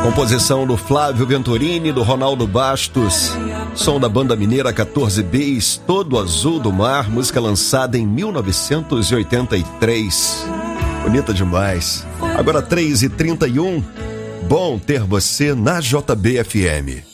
Composição do Flávio Venturini, do Ronaldo Bastos. Som da banda mineira 14 Bis, Todo Azul do Mar, música lançada em 1983. Bonita demais. Agora 3h31. Bom ter você na JBFM.